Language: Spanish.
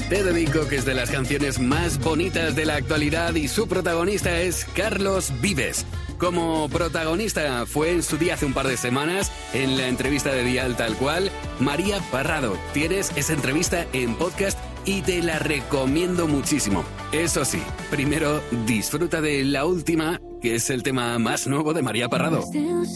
Te dedico, que es de las canciones más bonitas de la actualidad y su protagonista es Carlos Vives. Como protagonista fue en su día hace un par de semanas en la entrevista de Dial Tal Cual, María Parrado. Tienes esa entrevista en podcast y te la recomiendo muchísimo. Eso sí, primero disfruta de la última, que es el tema más nuevo de María Parrado.